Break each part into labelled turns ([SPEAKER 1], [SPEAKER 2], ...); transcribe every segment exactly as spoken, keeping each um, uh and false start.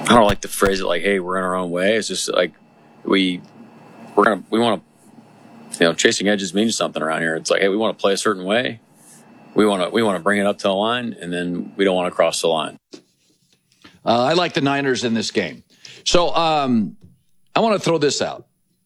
[SPEAKER 1] I don't like to phrase it like, hey, we're in our own way. It's just like we we're gonna we want to, you know, chasing edges means something around here. It's like, hey, we want to play a certain way. We want to we want to bring it up to the line, and then we don't want to cross the line.
[SPEAKER 2] Uh, I like the Niners in this game. So um, I want to throw this out.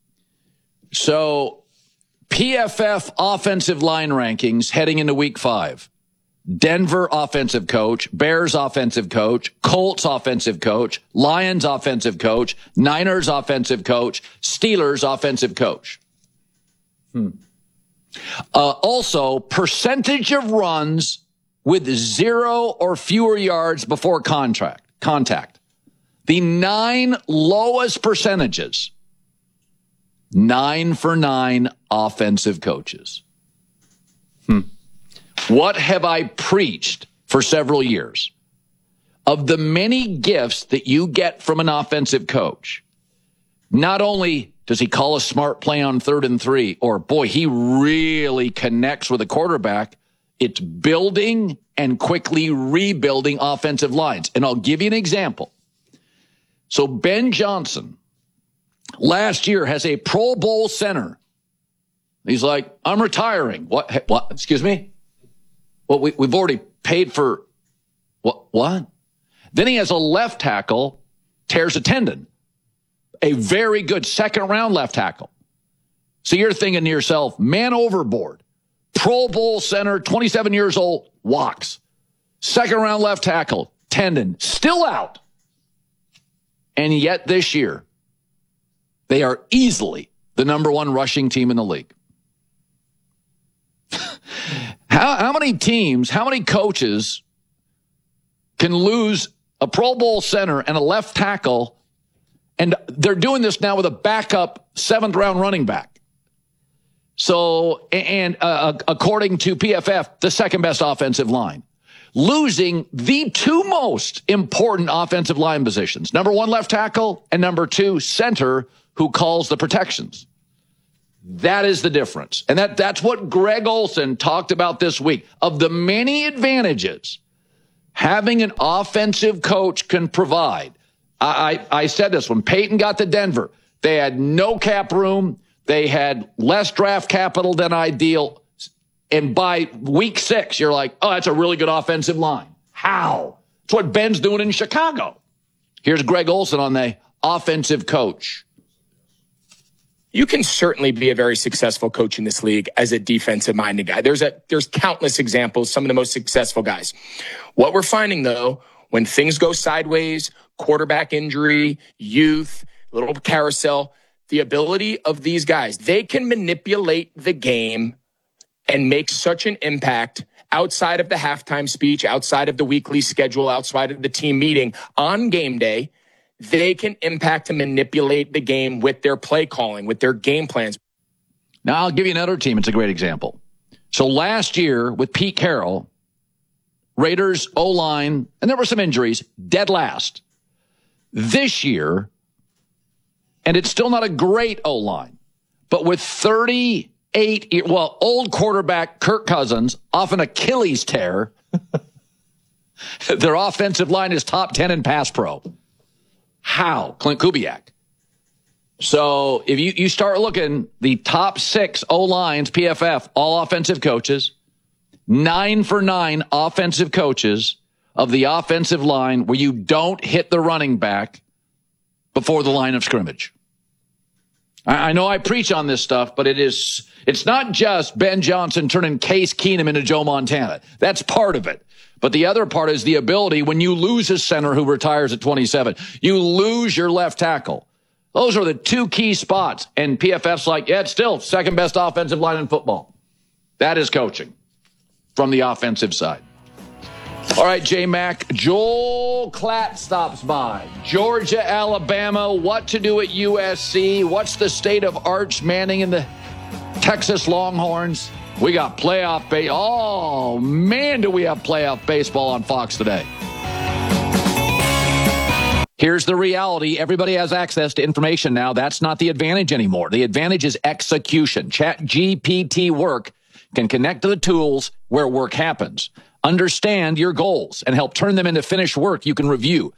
[SPEAKER 2] So P F F offensive line rankings heading into week five. Denver offensive coach, Bears offensive coach, Colts offensive coach, Lions offensive coach, Niners offensive coach, Steelers offensive coach. Hmm. Uh, also, percentage of runs with zero or fewer yards before contract, contact. The nine lowest percentages. Nine for nine offensive coaches. Hmm. What have I preached for several years? Of the many gifts that you get from an offensive coach, not only does he call a smart play on third and three, or boy, he really connects with a quarterback, it's building and quickly rebuilding offensive lines. And I'll give you an example. So Ben Johnson last year has a Pro Bowl center. He's like, I'm retiring. What? What? Excuse me? Well, we, we've already paid for what? What? Then he has a left tackle, tears a tendon. A very good second round left tackle. So you're thinking to yourself, man overboard. Pro Bowl center, twenty-seven years old, walks. Second round left tackle, tendon, still out. And yet this year, they are easily the number one rushing team in the league. How, how many teams, how many coaches can lose a Pro Bowl center and a left tackle, and they're doing this now with a backup seventh round running back? So, and uh, according to P F F, the second best offensive line. Losing the two most important offensive line positions. Number one, left tackle, and number two, center, who calls the protections. That is the difference. And that, that's what Greg Olsen talked about this week. Of the many advantages having an offensive coach can provide. I, I, I said this when Peyton got to Denver. They had no cap room. They had less draft capital than ideal. And by week six, you're like, oh, that's a really good offensive line. How? That's what Ben's doing in Chicago. Here's Greg Olsen on the offensive coach.
[SPEAKER 3] You can certainly be a very successful coach in this league as a defensive-minded guy. There's a there's countless examples, some of the most successful guys. What we're finding, though, when things go sideways, quarterback injury, youth, little carousel, the ability of these guys, they can manipulate the game and make such an impact outside of the halftime speech, outside of the weekly schedule, outside of the team meeting on game day. They can impact and manipulate the game with their play calling, with their game plans.
[SPEAKER 2] Now, I'll give you another team. It's a great example. So last year with Pete Carroll, Raiders O-line, and there were some injuries, dead last. This year, and it's still not a great O-line, but with thirty-eight, well, old quarterback Kirk Cousins off an Achilles tear, their offensive line is top ten in pass pro. How? Clint Kubiak. So if you, you start looking, the top six O-lines, P F F, all offensive coaches, nine for nine offensive coaches of the offensive line where you don't hit the running back before the line of scrimmage. I, I know I preach on this stuff, but it is, it's not just Ben Johnson turning Case Keenum into Joe Montana. That's part of it. But the other part is the ability when you lose a center who retires at twenty-seven, you lose your left tackle. Those are the two key spots. And P F F's like, yeah, it's still second best offensive line in football. That is coaching from the offensive side. All right, J-Mac, Joel Klatt stops by. Georgia, Alabama, what to do at U S C? What's the state of Arch Manning and the Texas Longhorns? We got playoff baseball. Oh, man, do we have playoff baseball on Fox today. Here's the reality. Everybody has access to information now. That's not the advantage anymore. The advantage is execution. ChatGPT Work can connect to the tools where work happens. Understand your goals and help turn them into finished work you can review.